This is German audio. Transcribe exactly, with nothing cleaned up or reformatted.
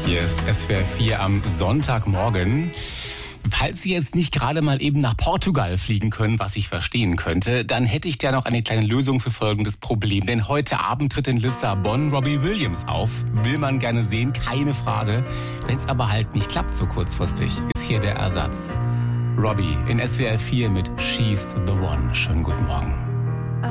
Hier ist S W R vier am Sonntagmorgen. Falls Sie jetzt nicht gerade mal eben nach Portugal fliegen können, was ich verstehen könnte, dann hätte ich da noch eine kleine Lösung für folgendes Problem. Denn heute Abend tritt in Lissabon Robbie Williams auf. Will man gerne sehen, keine Frage. Wenn es aber halt nicht klappt so kurzfristig, ist hier der Ersatz. Robbie in S W R vier mit She's the One. Schönen guten Morgen.